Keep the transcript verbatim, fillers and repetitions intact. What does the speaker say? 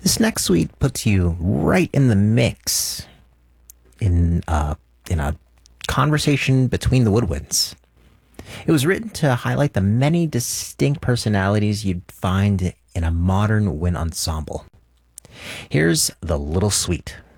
This next suite puts you right in the mix in uh, in a conversation between the woodwinds. It was written to highlight the many distinct personalities you'd find in a modern wind ensemble. Here's The Little Suite